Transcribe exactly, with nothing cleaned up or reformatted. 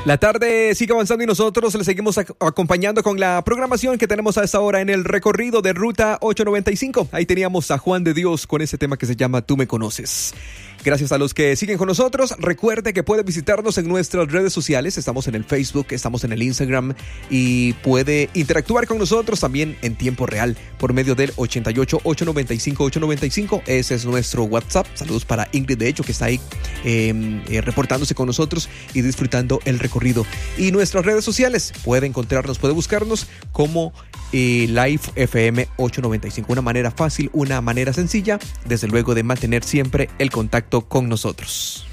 La tarde sigue avanzando y nosotros le seguimos ac- acompañando con la programación que tenemos a esta hora en el recorrido de Ruta ochocientos noventa y cinco. Ahí teníamos a Juan de Dios con ese tema que se llama Tú me conoces. Gracias a los que siguen con nosotros. Recuerde que puede visitarnos en nuestras redes sociales. Estamos en el Facebook, estamos en el Instagram y puede interactuar con nosotros también en tiempo real por medio del ochenta y ocho, ochocientos noventa y cinco, ochocientos noventa y cinco. Ese es nuestro WhatsApp. Saludos para Ingrid, de hecho, que está ahí eh, eh, reportándose con nosotros y disfrutando el recorrido. Y nuestras redes sociales, puede encontrarnos, puede buscarnos como eh, Live F M ochocientos noventa y cinco. Una manera fácil, una manera sencilla, desde luego, de mantener siempre el contacto con nosotros.